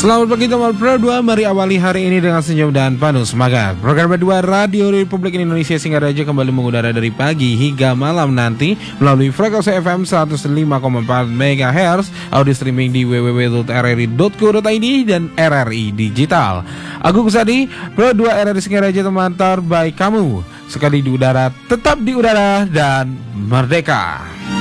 Selamat pagi teman Pro 2, mari awali hari ini dengan senyum dan penuh semangat. Program kedua Radio Republik Indonesia Singaraja kembali mengudara dari pagi hingga malam nanti melalui frekuensi FM 105,4 MHz, audio streaming di www.rri.co.id dan RRI Digital. Aku Kusadi, Pro 2 RRI Singaraja, teman terbaik kamu. Sekali di udara, tetap di udara dan merdeka.